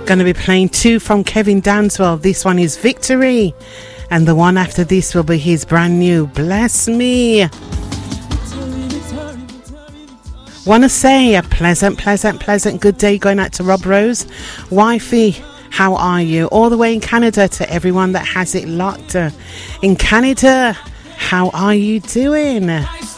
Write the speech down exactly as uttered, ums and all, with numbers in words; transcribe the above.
Going to be playing two from Kevin Danswell. This one is Victory, and the one after this will be his brand new Bless Me. Want to say a pleasant, pleasant, pleasant good day going out to Rob Rose. Wifey, how are you? All the way in Canada to everyone that has it locked. In Canada, how are you doing?